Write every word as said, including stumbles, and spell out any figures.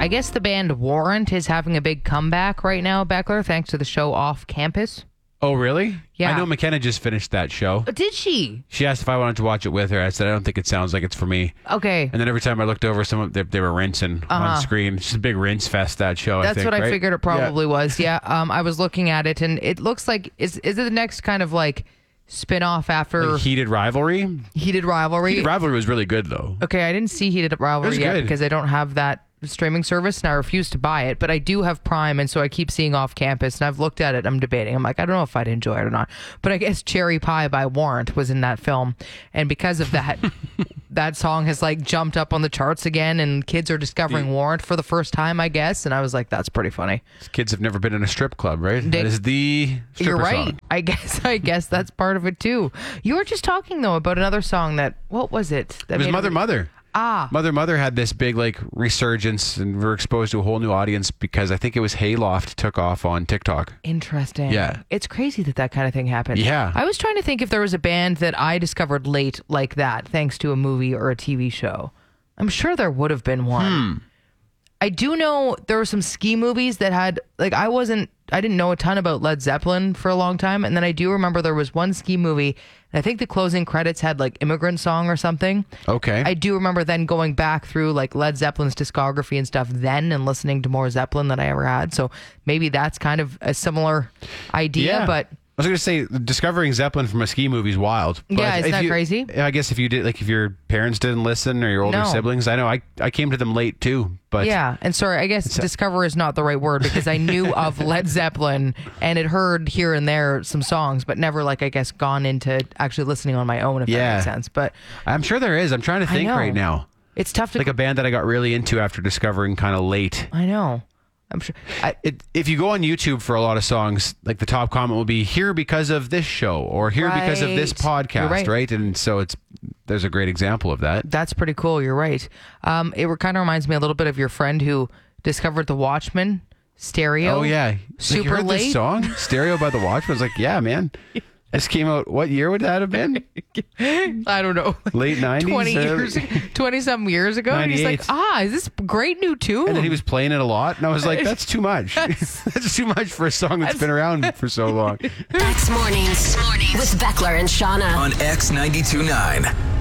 guess the band Warrant is having a big comeback right now, Beckler, thanks to the show Off Campus. Oh, really? Yeah. I know McKenna just finished that show. Oh, did she? She asked if I wanted to watch it with her. I said, I don't think it sounds like it's for me. Okay. And then every time I looked over, some of they, they were rinsing Uh-huh. on screen. It's just a big rinse fest, that show, That's I think, what I right? figured it probably Yeah. was. Yeah. Um, I was looking at it, and it looks like, is is it the next kind of like spin-off after Like Heated Rivalry? Heated Rivalry? Heated Rivalry was really good, though. Okay, I didn't see Heated Rivalry It was yet good. because I don't have that streaming service and I refuse to buy it, but I do have Prime, and so I keep seeing Off Campus, and I've looked at it. I'm debating. I'm like, I don't know if I'd enjoy it or not, but I guess Cherry Pie by Warrant was in that film, and because of that that song has like jumped up on the charts again, and kids are discovering The- Warrant for the first time, I guess, and I was like, that's pretty funny. Kids have never been in a strip club, right? They- that is the stripper You're right. song. I guess I guess that's part of it too. You were just talking though about another song that, what was it? That It was made Mother Mother. Ah. Mother Mother had this big like resurgence, and we were exposed to a whole new audience because I think it was Hayloft took off on TikTok. Interesting. Yeah. It's crazy that that kind of thing happened. Yeah. I was trying to think if there was a band that I discovered late like that, thanks to a movie or a T V show. I'm sure there would have been one. Hmm. I do know there were some ski movies that had, like, I wasn't, I didn't know a ton about Led Zeppelin for a long time. And then I do remember there was one ski movie, and I think the closing credits had like Immigrant Song or something. Okay. I do remember then going back through like Led Zeppelin's discography and stuff then and listening to more Zeppelin than I ever had. So maybe that's kind of a similar idea, Yeah. but I was going to say, discovering Zeppelin from a ski movie is wild. But Yeah, isn't if that you- crazy? I guess if you did, like if your parents didn't listen or your older No. siblings, I know I, I came to them late too. But yeah. And sorry, I guess discover is not the right word because I knew of Led Zeppelin and had heard here and there some songs, but never like, I guess, gone into actually listening on my own, if Yeah. that makes sense. But I'm sure there is. I'm trying to I think know. right now. It's tough to, Like a band that I got really into after discovering kind of late. I know. I'm sure. I, It, if you go on YouTube for a lot of songs, like the top comment will be here because of this show or here because of this Right. podcast, You're right. right. And so it's there's a great example of that. That's pretty cool. You're right. Um, it kind of reminds me a little bit of your friend who discovered the Watchmen stereo. Oh yeah, super like, you heard late. this song "Stereo" by the Watchmen. I was like, yeah, man. This came out. What year would that have been? I don't know, Late nineties. twenty years, twenty some years ago. And he's like, ninety-eight. ah, is this great new tune? And then he was playing it a lot, and I was like, that's too much. That's too much for a song that's been around for so long. X Mornings with Beckler and Shauna. On X ninety-two point nine.